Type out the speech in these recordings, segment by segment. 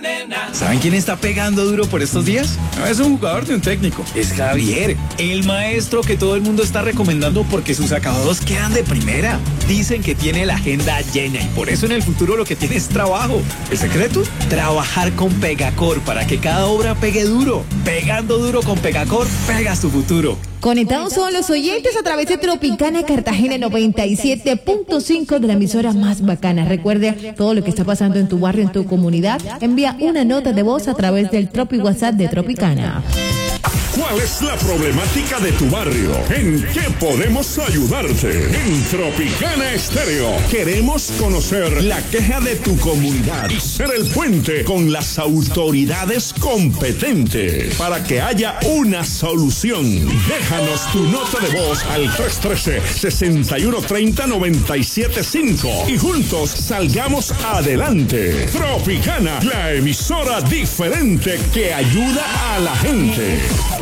¿Saben quién está pegando duro por estos días? No es un jugador ni un técnico, es Javier, el maestro que todo el mundo está recomendando porque sus acabados quedan de primera. Dicen que tiene la agenda llena y por eso en el futuro lo que tiene es trabajo. ¿El secreto? Trabajar con Pegacor para que cada obra pegue duro. Pegando duro con Pegacor, pegas tu futuro. Conectados son los oyentes a través de Tropicana Cartagena 97.5 de la emisora más bacana. Recuerda todo lo que está pasando en tu barrio, en tu comunidad. Envía una nota de voz a través del Tropi WhatsApp de Tropicana. ¿Cuál es la problemática de tu barrio? ¿En qué podemos ayudarte? En Tropicana Estéreo queremos conocer la queja de tu comunidad y ser el puente con las autoridades competentes para que haya una solución. Déjanos tu nota de voz al 313-6130-975 y juntos salgamos adelante. Tropicana, la emisora diferente que ayuda a la gente.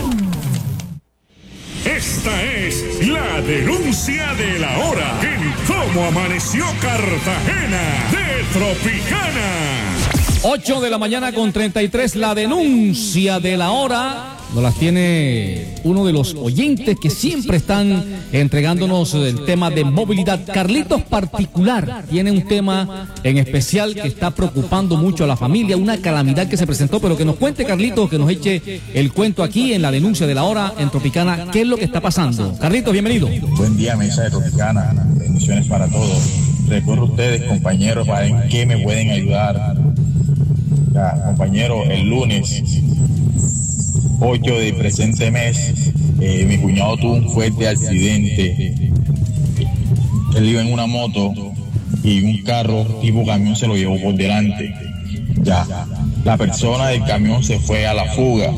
Esta es la denuncia de la hora en Cómo Amaneció Cartagena de Tropicana. 8 de la mañana con 33, la denuncia de la hora. Nos las tiene uno de los oyentes que siempre están entregándonos el tema de movilidad. Carlitos particular tiene un tema en especial que está preocupando mucho a la familia, una calamidad que se presentó, pero que nos cuente Carlitos, que nos eche el cuento aquí en la denuncia de la hora en Tropicana. ¿Qué es lo que está pasando? Carlitos, bienvenido. Buen día, mesa de Tropicana. Bendiciones para todos. Recuerdo ustedes, compañeros, para en qué me pueden ayudar. Ya, compañero, el lunes 8 del presente mes, mi cuñado tuvo un fuerte accidente. Él iba en una moto y un carro tipo camión se lo llevó por delante. Ya, la persona del camión se fue a la fuga.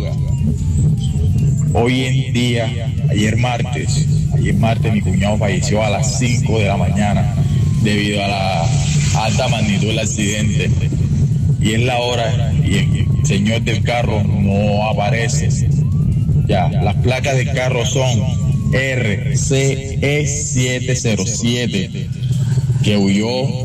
Hoy en día, ayer martes, mi cuñado falleció a las 5 de la mañana debido a la alta magnitud del accidente. Y es la hora y el señor del carro no aparece. Ya, las placas del carro son RCE707, que huyó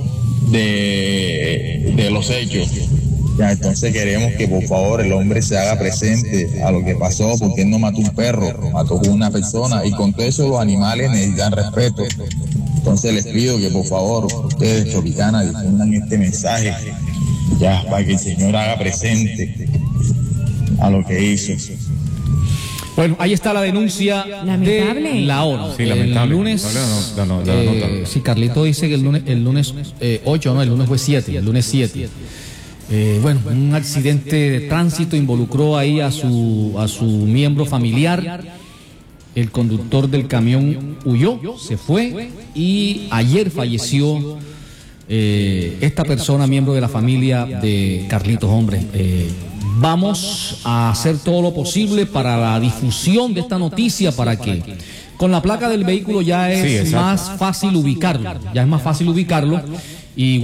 de los hechos. Ya, entonces queremos que por favor el hombre se haga presente a lo que pasó, porque él no mató un perro, mató a una persona, y con todo eso los animales necesitan respeto. Entonces les pido que por favor ustedes, Tropicana, difundan este mensaje, ya, para que el Señor haga presente a lo que hizo. Bueno, ahí está la denuncia de la hora. Sí, lamentable. El lunes, sí, Carlito dice que el lunes 8, no, el lunes fue 7, el lunes 7. Bueno, un accidente de tránsito involucró ahí a su miembro familiar. El conductor del camión huyó, se fue y ayer falleció esta persona, miembro de la familia de Carlitos, hombre. Vamos a hacer todo lo posible para la difusión de esta noticia, para que con la placa del vehículo ya es más fácil ubicarlo, y